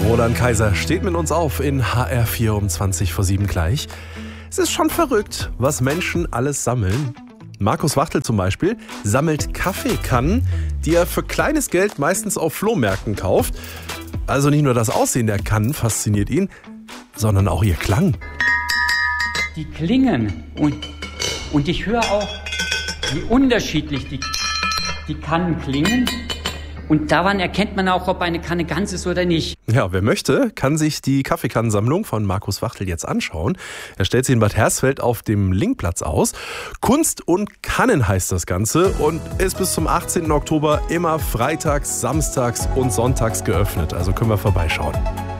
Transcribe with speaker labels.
Speaker 1: Roland Kaiser steht mit uns auf in HR4 um 20 vor 7 gleich. Es ist schon verrückt, was Menschen alles sammeln. Markus Wachtel zum Beispiel sammelt Kaffeekannen, die er für kleines Geld meistens auf Flohmärkten kauft. Also nicht nur das Aussehen der Kannen fasziniert ihn, sondern auch ihr Klang.
Speaker 2: Die klingen und ich höre auch, wie unterschiedlich die Kannen klingen. Und daran erkennt man auch, ob eine Kanne ganz ist oder nicht.
Speaker 1: Ja, wer möchte, kann sich die Kaffeekannensammlung von Markus Wachtel jetzt anschauen. Er stellt sie in Bad Hersfeld auf dem Linkplatz aus. Kunst und Kannen heißt das Ganze und ist bis zum 18. Oktober immer freitags, samstags und sonntags geöffnet. Also können wir vorbeischauen.